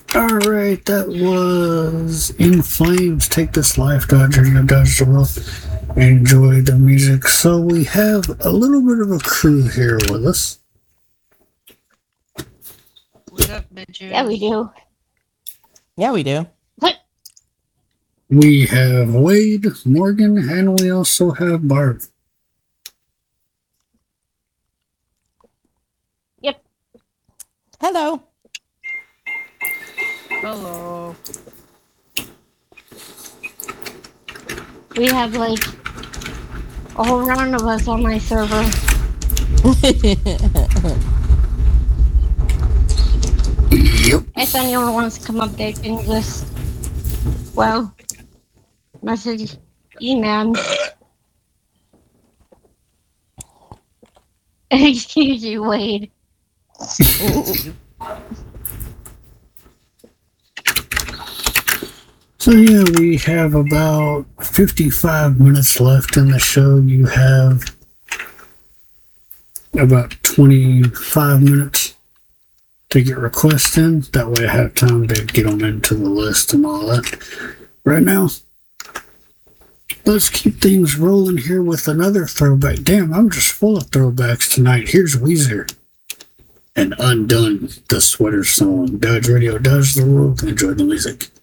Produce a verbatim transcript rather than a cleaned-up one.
Alright, that was In Flames, Take This Life, Dodger, you Dodge the World. Enjoy the music. So we have a little bit of a crew here with us. What up, bitches? Yeah, we do. Yeah, we do. What? We have Wade, Morgan, and we also have Barb. Yep. Hello. Hello. We have like a whole round of us on my server. Yep. If anyone wants to come update things, just well, message, email. Excuse you, Wade. So yeah, we have about fifty-five minutes left in the show. You have about twenty-five minutes to get requests in. That way I have time to get them into the list and all that. Right now, let's keep things rolling here with another throwback. Damn, I'm just full of throwbacks tonight. Here's Weezer and Undone, the Sweater Song. Dodge Radio, Dodge the World. Enjoy the music.